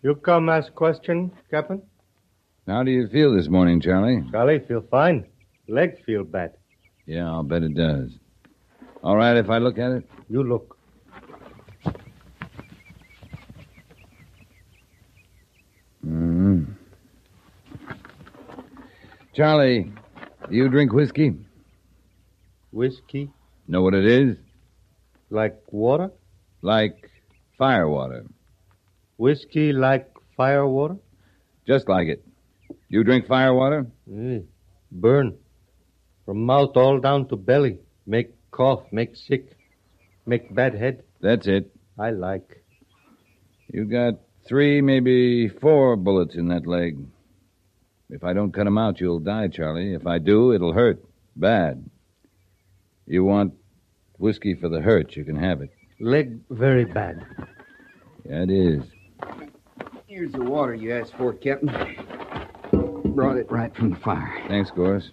You come ask question, Captain? How do you feel this morning, Charlie? Charlie, feel fine. Leg feel bad. Yeah, I'll bet it does. All right if I look at it? You look. Mm-hmm. Charlie, do you drink whiskey? Whiskey? Know what it is? Like water? Like fire water. Whiskey like fire water? Just like it. You drink fire water? Burn. From mouth all down to belly. Make cough, make sick. Make bad head. That's it. I like. You got 3, maybe 4 bullets in that leg. If I don't cut 'em out, you'll die, Charlie. If I do, it'll hurt. Bad. You want whiskey for the hurt, you can have it. Leg very bad. Yeah, it is. Here's the water you asked for, Captain. Brought it right from the fire. Thanks, Gorse.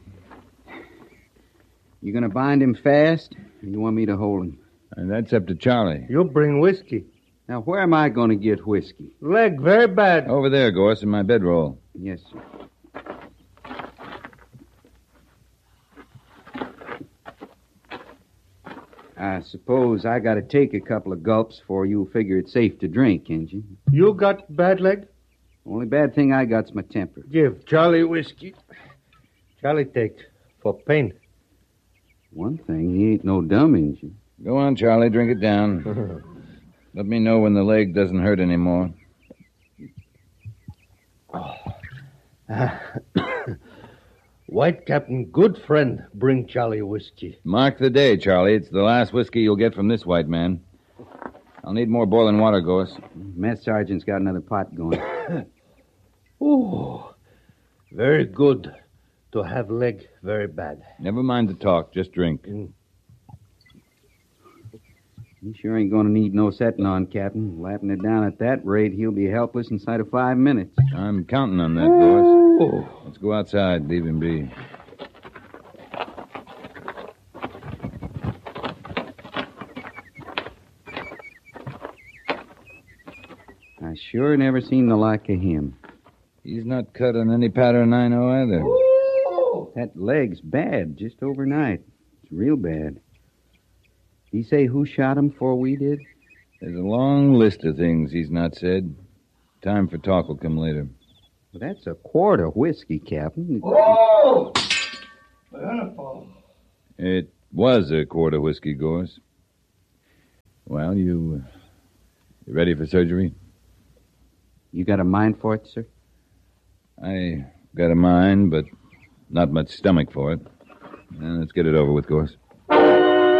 You gonna bind him fast, or you want me to hold him? And that's up to Charlie. You bring whiskey. Now, where am I gonna get whiskey? Leg very bad. Over there, Gorse, in my bedroll. Yes, sir. I suppose I gotta take a couple of gulps before you figure it's safe to drink, ain't you? You got bad leg? Only bad thing I got's my temper. Give Charlie whiskey. Charlie take. For pain. One thing, he ain't no dumb, ain't you? Go on, Charlie, drink it down. Let me know when the leg doesn't hurt anymore. White Captain, good friend, bring Charlie whiskey. Mark the day, Charlie. It's the last whiskey you'll get from this white man. I'll need more boiling water, Gorse. Mess sergeant's got another pot going. Oh, very good to have leg very bad. Never mind the talk, just drink. He sure ain't gonna need no setting on, Captain. Lapping it down at that rate, he'll be helpless inside of 5 minutes. I'm counting on that, Gorse. Let's go outside, leave him be. I sure never seen the like of him. He's not cut on any pattern I know either. That leg's bad, just overnight. It's real bad. Did he say who shot him before we did? There's a long list of things he's not said. Time for talk will come later. Well, that's a quart of whiskey, Captain. Oh! It was a quart of whiskey, Gorse. Well, you ready for surgery? You got a mind for it, sir? I got a mind, but not much stomach for it. Let's get it over with, Gorse.